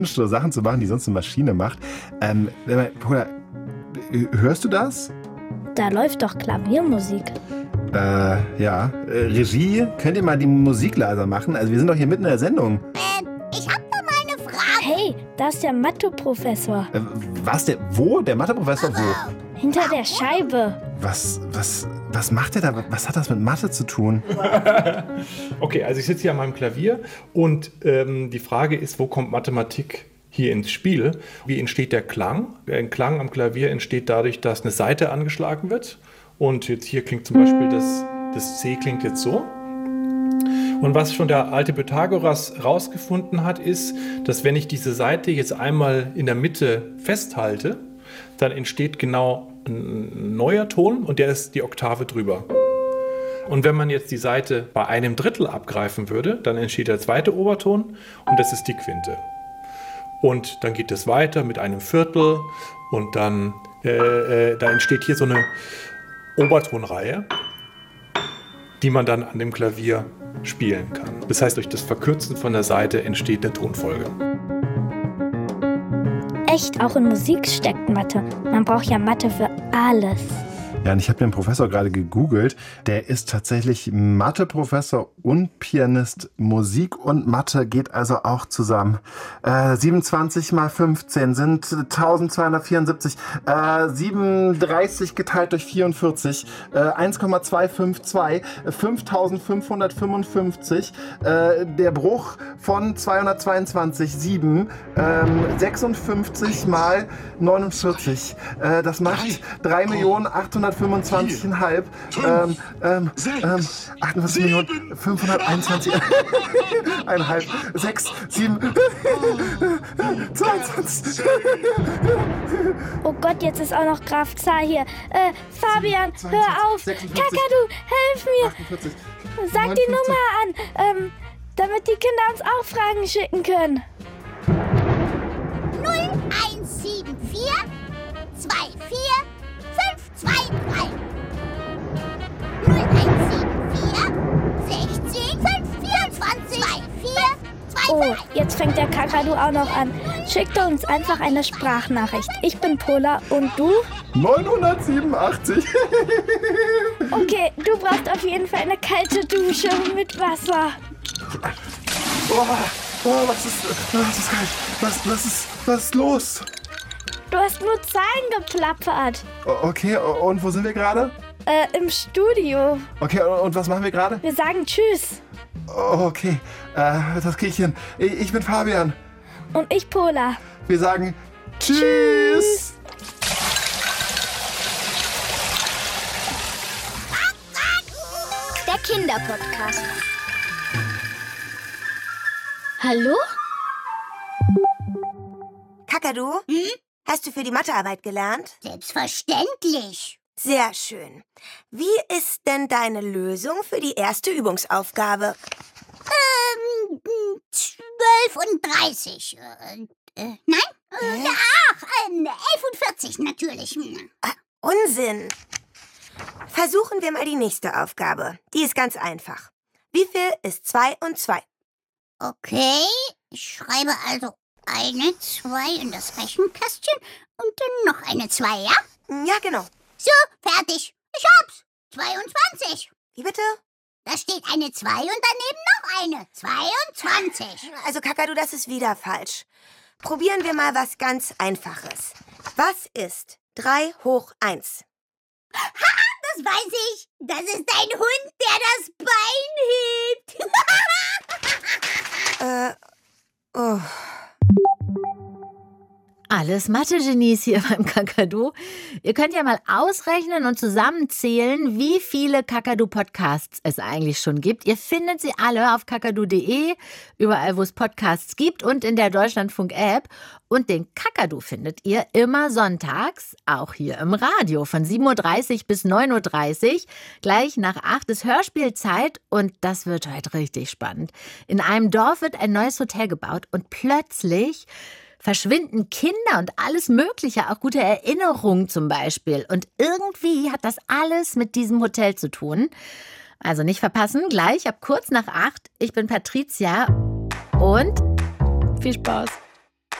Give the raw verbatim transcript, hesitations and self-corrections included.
so Sachen zu machen, die sonst eine Maschine macht. Ähm, Pola, hörst du das? Da läuft doch Klaviermusik. Äh, ja. Äh, Regie, könnt ihr mal die Musik leiser machen? Also wir sind doch hier mitten in der Sendung. Ähm, ich hab da mal eine Frage. Hey, da ist der Mathe-Professor. Äh, was, der, wo? Der Mathe-Professor wo? Hinter der Scheibe. Was, was, was macht der da? Was hat das mit Mathe zu tun? Okay, also ich sitze hier an meinem Klavier und ähm, die Frage ist, wo kommt Mathematik hier ins Spiel? Wie entsteht der Klang? Ein Klang am Klavier entsteht dadurch, dass eine Saite angeschlagen wird. Und jetzt hier klingt zum Beispiel das, das C klingt jetzt so. Und was schon der alte Pythagoras rausgefunden hat, ist, dass wenn ich diese Saite jetzt einmal in der Mitte festhalte, dann entsteht genau ein neuer Ton und der ist die Oktave drüber. Und wenn man jetzt die Saite bei einem Drittel abgreifen würde, dann entsteht der zweite Oberton und das ist die Quinte. Und dann geht es weiter mit einem Viertel und dann äh, äh, da entsteht hier so eine Obertonreihe, die man dann an dem Klavier spielen kann. Das heißt, durch das Verkürzen von der Saite entsteht eine Tonfolge. Echt, auch in Musik steckt Mathe. Man braucht ja Mathe für alles. Ja, und ich habe den Professor gerade gegoogelt. Der ist tatsächlich Mathe-Professor und Pianist. Musik und Mathe geht also auch zusammen. Äh, siebenundzwanzig mal fünfzehn sind eintausendzweihundertvierundsiebzig. Äh, siebenunddreißig geteilt durch vierundvierzig. Äh, eins Komma zweihundertzweiundfünfzig. fünftausendfünfhundertfünfundfünfzig. Äh, der Bruch von zweihundertzweiundzwanzig. sieben. Ähm, sechsundfünfzig mal neunundvierzig. Äh, das macht drei Millionen achthundertfünfundzwanzig Komma fünf. Ähm, ähm, ähm, achtundvierzig Millionen fünfhunderteinundzwanzig. Einhalb. sechs, sieben, zweiundzwanzig. Oh Gott, jetzt ist auch noch Graf Zahl hier. Äh, Fabian, hör auf. Kakadu, helf mir. achtundvierzig. Sag die Nummer an, ähm, damit die Kinder uns auch Fragen schicken können. null eins sieben vier zwei vier fünf zwei drei. null eins sieben vier sechzehn fünf vierundzwanzig zwei vier zwei Oh, drei. jetzt fängt der Kakadu auch noch an. Schickt uns einfach eine Sprachnachricht. Ich bin Pola und du? neunhundertsiebenundachtzig. Okay, du brauchst auf jeden Fall eine kalte Dusche mit Wasser. Oh, oh, was ist, was ist kalt? Was, was ist, was ist los? Du hast nur Zahlen geplappert. O- Okay, o- und wo sind wir gerade? Äh, im Studio. Okay, und und was machen wir gerade? Wir sagen Tschüss. Oh, okay, äh, das krieg ich hin. Ich, ich bin Fabian. Und ich Pola. Wir sagen Tschüss. Der Kinderpodcast. Hallo? Kakadu, Hm? hast du für die Mathearbeit gelernt? Selbstverständlich. Sehr schön. Wie ist denn deine Lösung für die erste Übungsaufgabe? Ähm, zwölfunddreißig. Äh, äh, nein? Äh, ach, äh, elfundvierzig natürlich. Hm. Unsinn. Versuchen wir mal die nächste Aufgabe. Die ist ganz einfach. Wie viel ist zwei und zwei? Okay, ich schreibe also eine zwei in das Rechenkästchen und dann noch eine zwei, ja? Ja, genau. So, fertig. Ich hab's. zweiundzwanzig. Wie bitte? Da steht eine zwei und daneben noch eine. zweiundzwanzig. Also, Kakadu, das ist wieder falsch. Probieren wir mal was ganz Einfaches. Was ist drei hoch eins? Das weiß ich. Das ist ein Hund, der das Bein hebt. Äh, oh. Alles Mathe-Genies hier beim Kakadu. Ihr könnt ja mal ausrechnen und zusammenzählen, wie viele Kakadu-Podcasts es eigentlich schon gibt. Ihr findet sie alle auf kakadu punkt de, überall, wo es Podcasts gibt und in der Deutschlandfunk-App. Und den Kakadu findet ihr immer sonntags, auch hier im Radio, von sieben Uhr dreißig bis neun Uhr dreißig. Gleich nach acht ist Hörspielzeit und das wird heute richtig spannend. In einem Dorf wird ein neues Hotel gebaut und plötzlich verschwinden Kinder und alles Mögliche, auch gute Erinnerungen zum Beispiel. Und irgendwie hat das alles mit diesem Hotel zu tun. Also nicht verpassen, gleich ab kurz nach acht. Ich bin Patricia und viel Spaß.